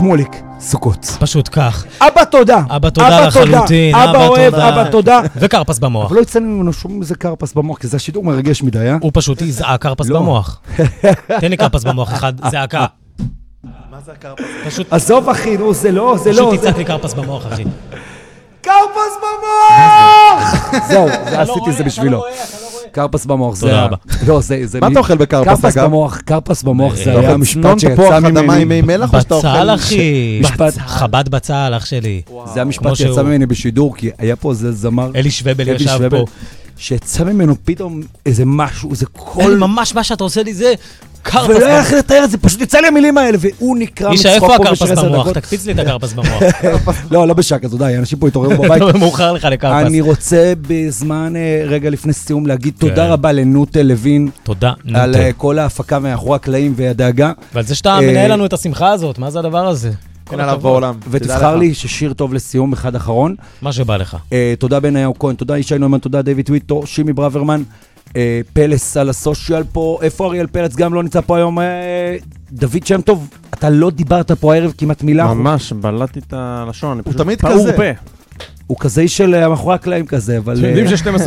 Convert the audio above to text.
שמוליק סוכות. פשוט כך. אבא תודה. אבא תודה לחלוטין. אבא אוהב, אבא תודה. וקרפס במוח. אבל לא יצא ממנו שום איזה קרפס במוח, כי זה השידור מרגש מדי, הוא פשוט יזעק קרפס במוח. תן לי קרפס במוח אחד, זעקה. מה זה הקרפס? עזוב אחי, נו, זה לא. פשוט תצעק לי קרפס במוח, אחי. קרפס במוח! זהו, עשיתי את זה בשבילו. קרפס במוח זה... תודה רבה. לא, זה... מה אתה אוכל בקרפס, אגב? קרפס במוח זה היה משפט שיצא ממני... בצל, אחי. חבד בצל, אח שלי. זה המשפט שיצא ממני בשידור, כי היה פה איזה זמר... אלי שובל ישב פה. שיצא ממנו פתאום איזה משהו, איזה קול... ממש מה שאתה עושה לי זה... קרפס ולא היה איך לתאר את זה, פשוט יצא לי המילים האלה, והוא נקרא מצחוק פה איפה הקרפס במוח? תקפיץ לי את הקרפס במוח. לא בשקה, תודה, אנשים פה התעוררו בבית. מאוחר לך לקרפס. אני רוצה בזמן, רגע לפני סיום, להגיד תודה רבה לנוטה לוין. תודה, נוטה. על כל ההפקה מאחורי הקלעים והדאגה. ועל זה שאתה מנהל לנו את השמחה הזאת, מה זה הדבר הזה? אין עליו בעולם. ותבחר לי ששיר טוב לסיום אחד אחרון. מה שבא לך. תודה בניהו כהן, תודה ישי נוימן, תודה דיוויד טוויטו, שימי ברוורמן. פלס על הסושיאל פה, איפה אריאל פלץ גם לא נמצא פה היום, דוד שם טוב, אתה לא דיברת פה הערב כמעט מילה. ממש, בלעתי את הלשון, אני פשוט תמיד כזה. הוא כזה איש של מאחורי הקלעים כזה, אבל... אתם יודעים ש12